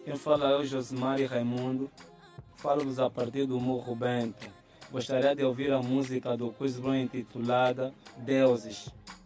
Quem fala é o Josimar Raimundo. Falo-vos a partir do Morro Bento. Gostaria de ouvir a música do Chris Brown intitulada Deuses.